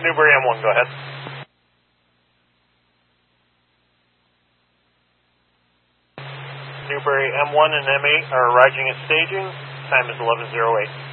Newbury M1, go ahead. Newbury M1 and M8 are arriving at staging. Time is 11:08.